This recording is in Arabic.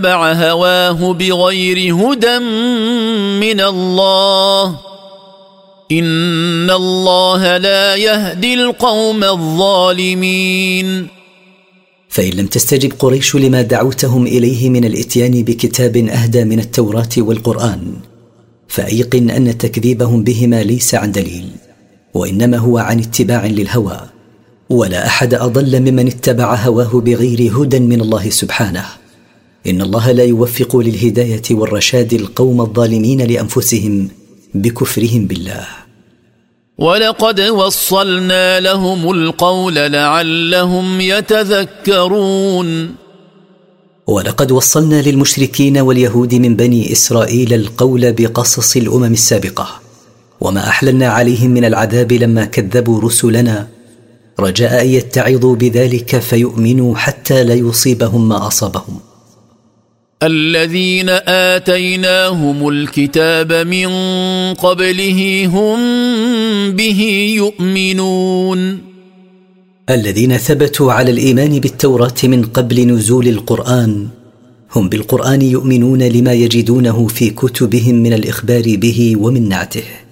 اتبع هواه بغير هدى من الله إن الله لا يهدي القوم الظالمين. فإن لم تستجب قريش لما دعوتهم إليه من الإتيان بكتاب أهدى من التوراة والقرآن، فأيقن أن تكذيبهم بهما ليس عن دليل، وإنما هو عن اتباع للهوى، ولا أحد أضل ممن اتبع هواه بغير هدى من الله سبحانه. إن الله لا يوفق للهداية والرشاد القوم الظالمين لأنفسهم بكفرهم بالله. ولقد وصلنا لهم القول لعلهم يتذكرون. ولقد وصلنا للمشركين واليهود من بني إسرائيل القول بقصص الأمم السابقة، وما أحللنا عليهم من العذاب لما كذبوا رسلنا، رجاء أن يتعظوا بذلك فيؤمنوا حتى لا يصيبهم ما أصابهم. الذين آتيناهم الكتاب من قبله هم به يؤمنون. الذين ثبتوا على الإيمان بالتوراة من قبل نزول القرآن هم بالقرآن يؤمنون لما يجدونه في كتبهم من الإخبار به ومن نعته.